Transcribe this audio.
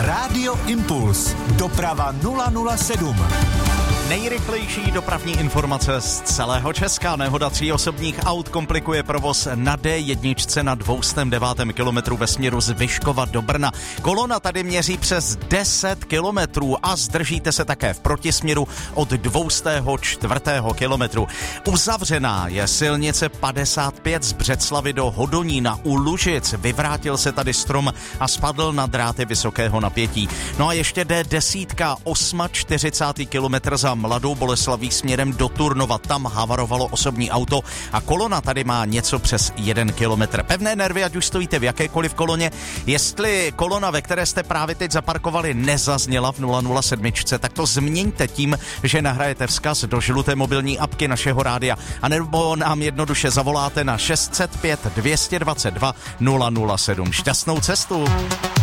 Rádio Impuls. Doprava 007. Nejrychlejší dopravní informace z celého Česka. Nehoda 3 osobních aut komplikuje provoz na D1 na 209. kilometru ve směru z Vyškova do Brna. Kolona tady měří přes 10 kilometrů a zdržíte se také v protisměru od 204. kilometru. Uzavřená je silnice 55 z Břeclavy do Hodonína u Lužic. Vyvrátil se tady strom a spadl na dráty vysokého napětí. No a ještě D10, 48. kilometr za Mladou Boleslaví směrem do Turnova. Tam havarovalo osobní auto a kolona tady má něco přes 1 kilometr. Pevné nervy, ať už stojíte v jakékoliv koloně. Jestli kolona, ve které jste právě teď zaparkovali, nezazněla v 007, tak to změňte tím, že nahrajete vzkaz do žluté mobilní apky našeho rádia, anebo nám jednoduše zavoláte na 605 222 007. Šťastnou cestu!